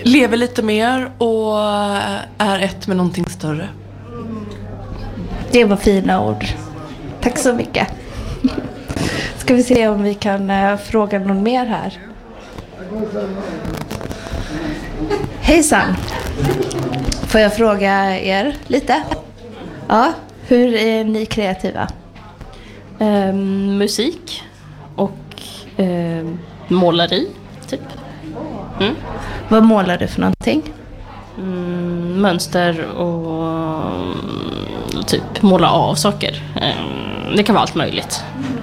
lever lite mer och är ett med någonting större. Det var fina ord. Tack så mycket. Ska vi se om vi kan fråga någon mer här. Hejsan. Får jag fråga er lite? Ja, hur är ni kreativa? Musik och måleri, typ. Vad målar du för någonting? Mönster och typ måla av saker. Det kan vara allt möjligt.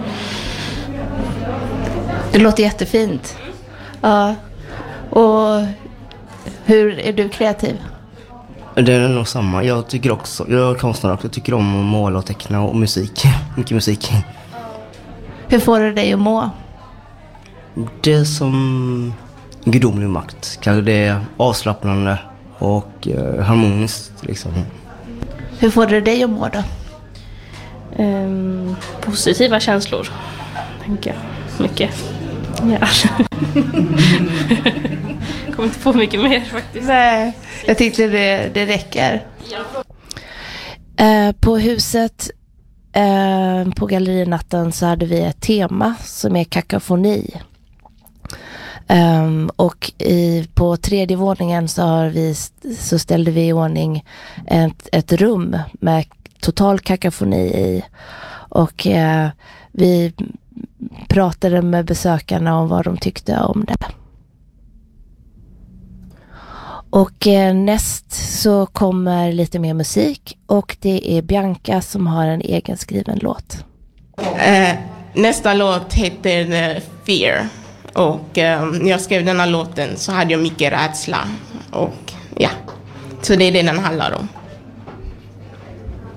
Det låter jättefint. Ja. Och hur är du kreativ? Det är nog samma. Jag är konstnär också. Jag tycker om att måla och teckna och musik. Mycket musik. Hur får du dig att må? Det är som gudomlig makt. Kanske det är avslappnande och harmoniskt liksom. Hur får du dig att må då? Positiva känslor, tänker jag. Mycket. Ja. Kommer inte på mycket mer faktiskt. Nej, jag tyckte det räcker. På huset på Gallerinatten så hade vi ett tema som är kakafoni. Och på 3:e våningen så ställde vi i ordning ett rum med total kakafoni i. Och vi pratade med besökarna om vad de tyckte om det. Och näst så kommer lite mer musik och det är Bianca som har en egen skriven låt. Nästa låt heter Fear och när jag skrev den här låten så hade jag mycket rädsla och ja, så det är det den handlar om.